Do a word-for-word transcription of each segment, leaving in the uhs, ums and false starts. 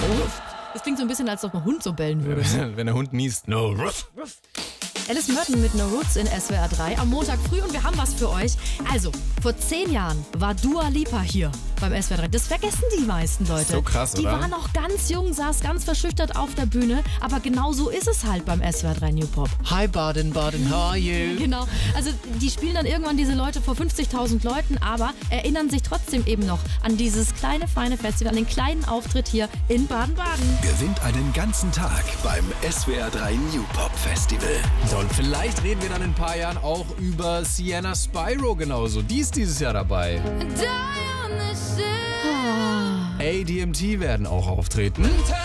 Das klingt so ein bisschen, als ob ein Hund so bellen würde. Wenn der Hund niest. No, ruff. Alice Merton mit No Roots in S W R drei am Montag früh und wir haben was für euch. Also, vor zehn Jahren war Dua Lipa hier beim S W R drei. Das vergessen die meisten Leute. So krass, die oder? war noch ganz jung, saß ganz verschüchtert auf der Bühne, aber genau so ist es halt beim S W R drei New Pop. Hi Baden, Baden, how are you? Genau, also die spielen dann irgendwann diese Leute vor fünfzigtausend Leuten, aber erinnern sich trotzdem eben noch an dieses kleine, feine Festival, an den kleinen Auftritt hier in Baden-Baden. Gewinnt einen ganzen Tag beim S W R drei New Pop Festival. So, und vielleicht reden wir dann in ein paar Jahren auch über Sienna Spyro genauso. Die ist dieses Jahr dabei. A D M T werden auch auftreten.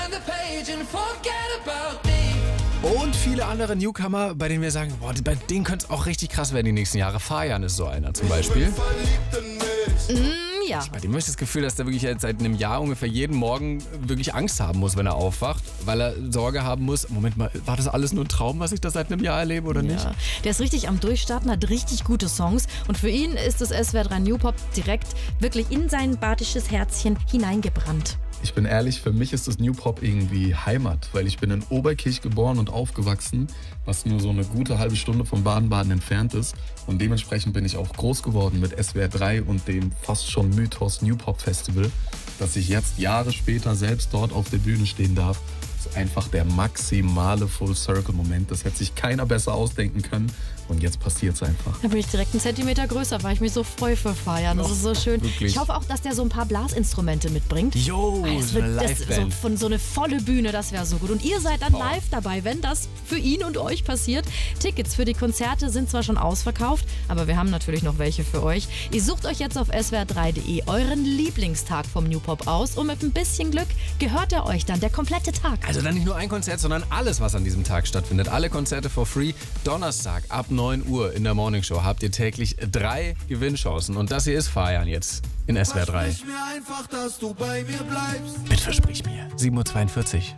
Und viele andere Newcomer, bei denen wir sagen, boah, bei denen könnte es auch richtig krass werden die nächsten Jahre. Fajan ist so einer zum Beispiel. Mm, ja. Bei dem habe ich das Gefühl, dass der wirklich jetzt seit einem Jahr ungefähr jeden Morgen wirklich Angst haben muss, wenn er aufwacht, weil er Sorge haben muss, Moment mal, war das alles nur ein Traum, was ich da seit einem Jahr erlebe oder nicht? Ja. Der ist richtig am Durchstarten, hat richtig gute Songs und für ihn ist das S W R drei New Pop direkt wirklich in sein badisches Herzchen hineingebrannt. Ich bin ehrlich, für mich ist das New Pop irgendwie Heimat, weil ich bin in Oberkirch geboren und aufgewachsen, was nur so eine gute halbe Stunde von Baden-Baden entfernt ist. Und dementsprechend bin ich auch groß geworden mit S W R drei und dem fast schon Mythos New Pop Festival, dass ich jetzt Jahre später selbst dort auf der Bühne stehen darf. Das ist einfach der maximale Full-Circle-Moment. Das hätte sich keiner besser ausdenken können. Und jetzt passiert es einfach. Da bin ich direkt einen Zentimeter größer, weil ich mich so freue für Fajan. Das Och, ist so schön. wirklich. Ich hoffe auch, dass der so ein paar Blasinstrumente mitbringt. Jo, Weil es so eine wird das, so, Liveband. von so eine volle Bühne, das wäre so gut. Und ihr seid dann live dabei, wenn das für ihn und euch passiert. Tickets für die Konzerte sind zwar schon ausverkauft, aber wir haben natürlich noch welche für euch. Ihr sucht euch jetzt auf S W R drei punkt de euren Lieblingstag vom New Pop aus und mit ein bisschen Glück gehört er euch dann der komplette Tag. Also dann nicht nur ein Konzert, sondern alles, was an diesem Tag stattfindet. Alle Konzerte for free. Donnerstag ab neun Uhr in der Morningshow habt ihr täglich drei Gewinnchancen. Und das hier ist Fajan jetzt in S W R drei. Versprich mir einfach, dass du bei mir bleibst. Bitte versprich mir. sieben Uhr zweiundvierzig.